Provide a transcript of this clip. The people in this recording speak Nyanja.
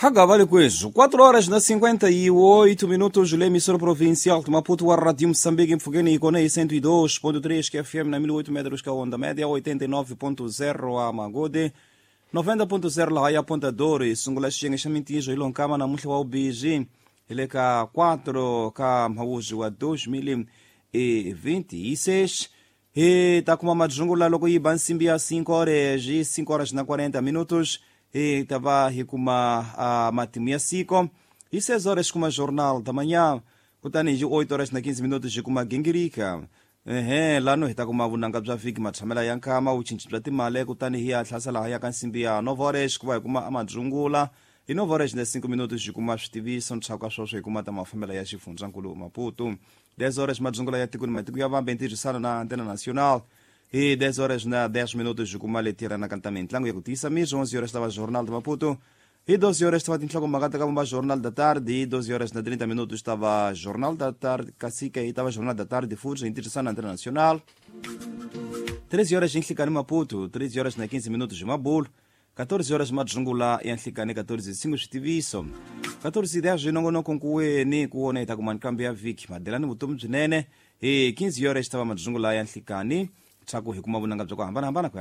Vale Coelho, 4 horas na 58 minutos, emissora provincial de Maputo, a Rádio Moçambique, em Fogani, com 102.3, que é FM na 1008 metros, que é a onda média, 89.0 a Magode, 90.0 lá a Ponta Douro, Sungula Xenga, Chamintijo, Ilon Kama, na Mulha Ubiji, ele cá 4, cá Maujo a 2026, e tá com uma madrugada logo aí, Bansimbia, 5 horas na 40 minutos, e estava com a matimia sico e 6 horas com uma jornal da manhã kutani de 8 horas na 15 minutos de uma gengirika lá no está com uma bunanga já fica mas chamela yankama o chinchi plati male kutani hia thlasala ya kansimbia 9 horas com uma amadrungula e 9 horas na 5 minutos de uma TV son chaka shosho com uma tama família ya chifunzankulu Maputo 10 horas madrungula ya tikuni matiku ya vambenti sana na antena nacional. E 10 horas na 10 minutos de uma letira na cantamento. Lango Yakutissa, mesmo 11 horas estava o Jornal de Maputo. E 12 horas estava Tintlao Magata, acabava o Jornal da Tarde. E 12 horas na 30 minutos estava Jornal da Tarde, Cacica, e estava Jornal da Tarde de Fuji, interessante internacional. 13 horas em Licane Maputo, 13 horas na 15 minutos de Mabul. 14 horas Madjungula em Licane, 14 5 de Tiviso. 14 10 de Nongono Concue, nem Kuone, Taguman Cambia Vic, Madelano Mutum de Nene. E 15 horas estava Madjungula em Licane. Chaku hikuma bunanga bzoko hambana hambana kwa